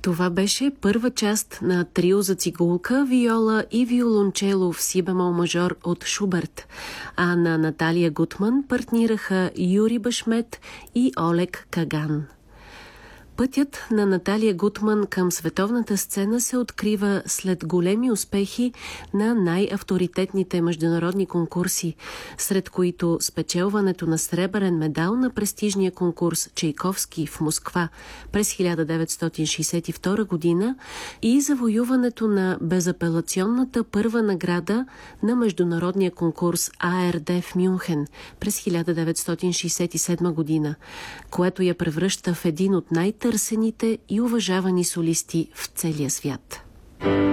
Това беше първа част на трио за цигулка, виола и виолончело в си бемол мажор от Шуберт, а на Наталия Гутман партнираха Юрий Башмет и Олег Каган. Пътят на Наталия Гутман към световната сцена се открива след големи успехи на най-авторитетните международни конкурси, сред които спечелването на сребърен медал на престижния конкурс Чайковски в Москва през 1962 година и завоюването на безапелационната първа награда на международния конкурс АРД в Мюнхен през 1967 година, което я превръща в един от най-търсените и уважавани солисти в целия свят.